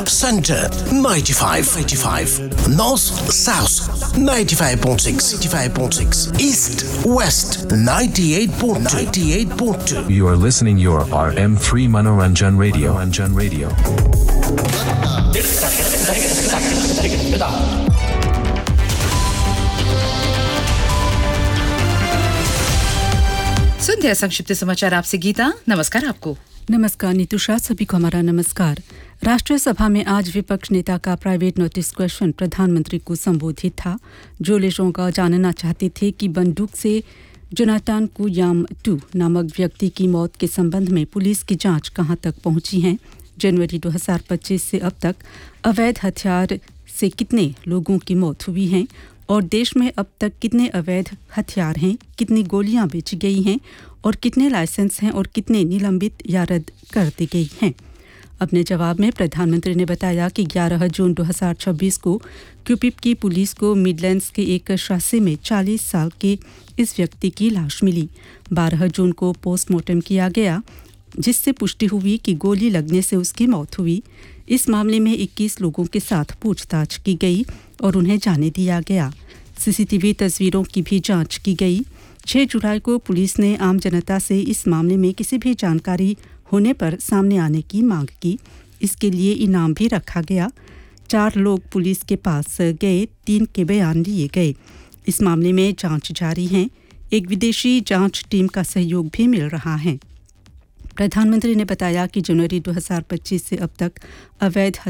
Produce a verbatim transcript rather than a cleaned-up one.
Center ninety-five point five, North South ninety-five point six, ninety-five point six, East West ninety-eight point two, ninety-eight point two. You are listening your R M three Manoranjan Radio. Manoranjan Radio. सुनते हैं संक्षिप्त समाचार आपसे गीता। नमस्कार आपको। नमस्कार नीतुषा, सभी को हमारा नमस्कार। राष्ट्रीय सभा में आज विपक्ष नेता का प्राइवेट नोटिस क्वेश्चन प्रधानमंत्री को संबोधित था, जो लेशों का जानना चाहते थे कि बंदूक से जोनाथन कुयाम टू नामक व्यक्ति की मौत के संबंध में पुलिस की जांच कहां तक पहुंची है। जनवरी दो हज़ार पच्चीस से अब तक अवैध हथियार से कितने लोगों की मौत हुई है और देश में अब तक कितने अवैध हथियार हैं, कितनी गोलियां बेची गई हैं और कितने लाइसेंस हैं और कितने निलंबित या रद्द कर दी गई हैं। अपने जवाब में प्रधानमंत्री ने बताया कि ग्यारह जून दो हज़ार छब्बीस को क्यूपिप की पुलिस को मिडलैंड्स के एक शासे में चालीस साल के इस व्यक्ति की लाश मिली। बारह जून को पोस्टमार्टम किया गया, जिससे पुष्टि हुई कि गोली लगने से उसकी मौत हुई। इस मामले में इक्कीस लोगों के साथ पूछताछ की गई और उन्हें जाने दिया गया। सीसीटीवी तस्वीरों की भी जांच की गई। छह जुलाई को पुलिस ने आम जनता से इस मामले में किसी भी जानकारी होने पर सामने आने की मांग की। इसके लिए इनाम भी रखा गया। चार लोग पुलिस के पास गए, तीन के बयान लिए गए। इस मामले में जांच जारी है। एक विदेशी जांच टीम का सहयोग भी मिल रहा है। प्रधानमंत्री ने बताया कि जनवरी दो हज़ार पच्चीस से अब तक अवैध